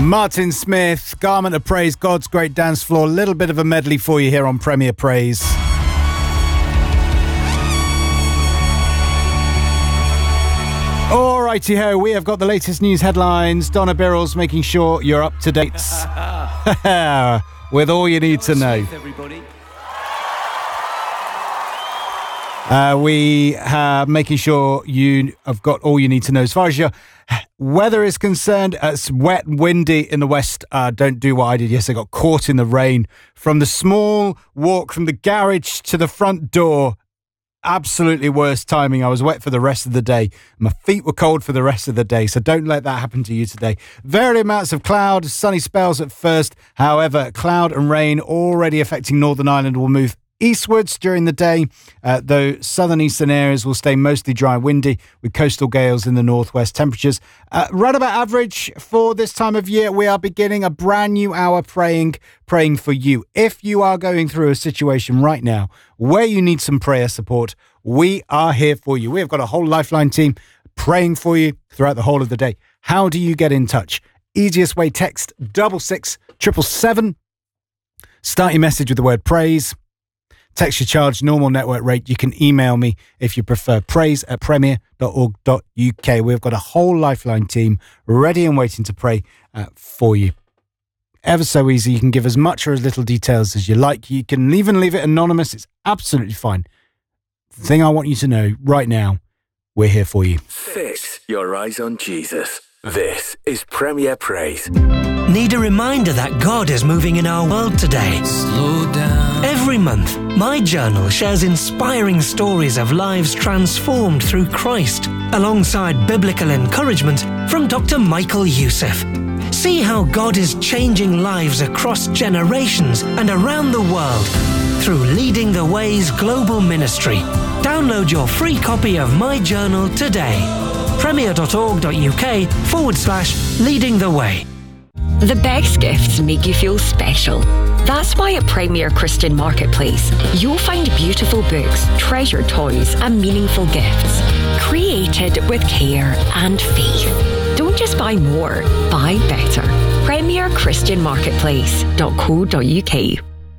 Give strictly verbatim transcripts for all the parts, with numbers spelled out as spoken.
Martin Smith, Garment of Praise, God's Great Dance Floor. A little bit of a medley for you here on Premier Praise. Alrighty ho, we have got the latest news headlines. Donna Birrells making sure you're up to date with all you need to know. Uh, we are making sure you have got all you need to know. As far as your weather is concerned, uh, it's wet and windy in the west. Uh, don't do what I did yesterday. I got caught in the rain. From the small walk from the garage to the front door, absolutely worst timing. I was wet for the rest of the day. My feet were cold for the rest of the day, so don't let that happen to you today. Varied amounts of cloud, sunny spells at first. However, cloud and rain already affecting Northern Ireland will move eastwards during the day, uh, though southern eastern areas will stay mostly dry and windy with coastal gales in the northwest. Temperatures uh, right about average for this time of year. We are beginning a brand new hour praying, praying for you. If you are going through a situation right now where you need some prayer support, we are here for you. We have got a whole Lifeline team praying for you throughout the whole of the day. How do you get in touch? Easiest way, text double six triple seven. Start your message with the word praise. Text your charge, normal network rate. You can email me if you prefer. Praise at premier dot org dot U K. We've got a whole Lifeline team ready and waiting to pray uh, for you. Ever so easy. You can give as much or as little details as you like. You can even leave it anonymous. It's absolutely fine. The thing I want you to know right now, we're here for you. Fix your eyes on Jesus. This is Premier Praise. Need a reminder that God is moving in our world today? Slow down. Every month, My Journal shares inspiring stories of lives transformed through Christ, alongside biblical encouragement from Doctor Michael Youssef. See how God is changing lives across generations and around the world through Leading the Way's global ministry. Download your free copy of My Journal today. premier dot org dot U K forward slash leading the way. The best gifts make you feel special. That's why at Premier Christian Marketplace, you'll find beautiful books, treasured toys, and meaningful gifts, created with care and faith. Don't just buy more, buy better. premier christian marketplace dot co dot U K.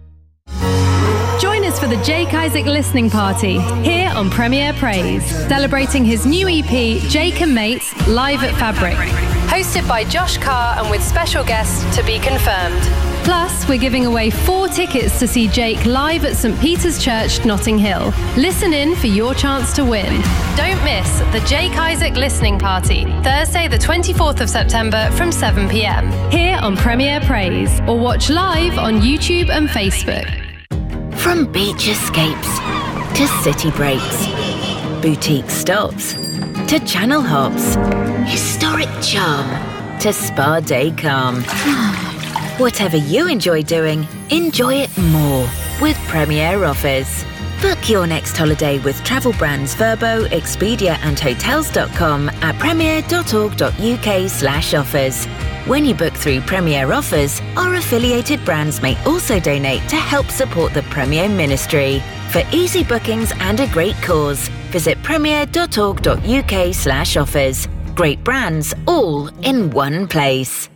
Join us for the Jake Isaac listening party here on Premier Praise, celebrating his new E P, Jake and Mates, live at Fabric. Hosted by Josh Carr and with special guests to be confirmed. Plus, we're giving away four tickets to see Jake live at St Peter's Church, Notting Hill. Listen in for your chance to win. Don't miss the Jake Isaac listening party, Thursday the twenty-fourth of September from seven p.m. here on Premier Praise, or watch live on YouTube and Facebook. From beach escapes to city breaks, boutique stops to channel hops, historic charm to spa day calm. Whatever you enjoy doing, enjoy it more with Premier Offers. Book your next holiday with travel brands Verbo, Expedia and Hotels dot com at premier dot org dot U K slash offers. When you book through Premier Offers, our affiliated brands may also donate to help support the Premier Ministry. For easy bookings and a great cause, visit premier dot org dot U K slash offers. Great brands all in one place.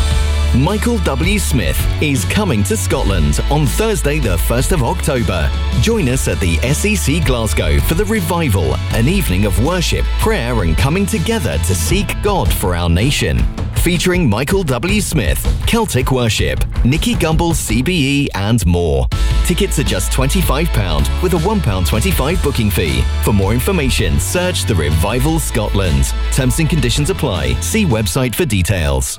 Michael W. Smith is coming to Scotland on Thursday the first of October. Join us at the S E C Glasgow for the Revival, an evening of worship, prayer and coming together to seek God for our nation. Featuring Michael W. Smith, Celtic Worship, Nicky Gumbel C B E and more. Tickets are just twenty-five pounds with a one pound twenty-five booking fee. For more information, search The Revival Scotland. Terms and conditions apply. See website for details.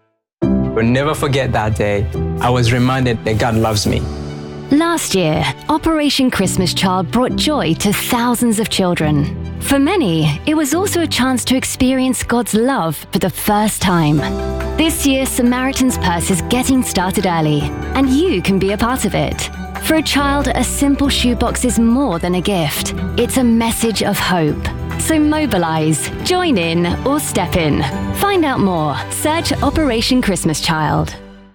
Will never forget that day. I was reminded that God loves me. Last year, Operation Christmas Child brought joy to thousands of children. For many, it was also a chance to experience God's love for the first time. This year, Samaritan's Purse is getting started early, and you can be a part of it. For a child, a simple shoebox is more than a gift. It's a message of hope. So mobilise, join in, or step in. Find out more. Search Operation Christmas Child.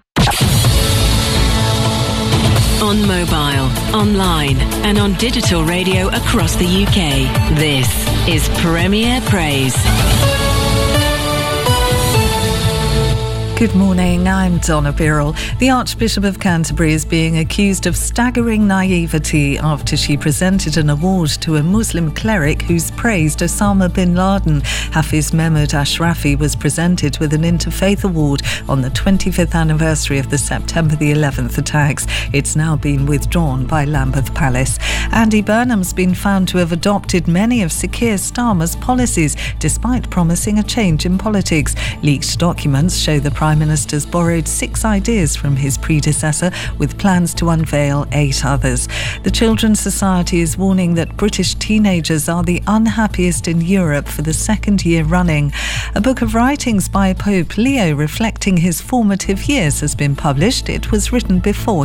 On mobile, online, and on digital radio across the U K. This is Premier Praise. Good morning, I'm Donna Birrell. The Archbishop of Canterbury is being accused of staggering naivety after she presented an award to a Muslim cleric who's praised Osama bin Laden. Hafiz Mehmood Ashrafi was presented with an interfaith award on the twenty-fifth anniversary of the September the eleventh attacks. It's now been withdrawn by Lambeth Palace. Andy Burnham's been found to have adopted many of Sir Keir Starmer's policies, despite promising a change in politics. Leaked documents show the Prime Minister's borrowed six ideas from his predecessor, with plans to unveil eight others. The Children's Society is warning that British teenagers are the unhappiest in Europe for the second year running. A book of writings by Pope Leo reflecting his formative years has been published. It was written before